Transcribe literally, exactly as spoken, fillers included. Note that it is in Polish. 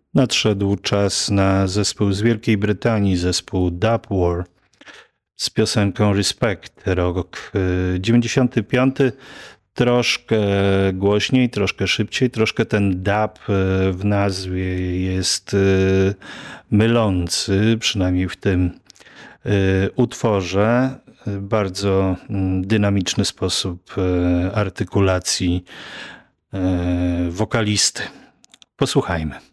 Nadszedł czas na zespół z Wielkiej Brytanii, zespół Dub War z piosenką Respect, rok dziewięćdziesiąty piąty. Troszkę głośniej, troszkę szybciej, troszkę ten dub w nazwie jest mylący, przynajmniej w tym utworze. Bardzo dynamiczny sposób artykulacji wokalisty. Posłuchajmy.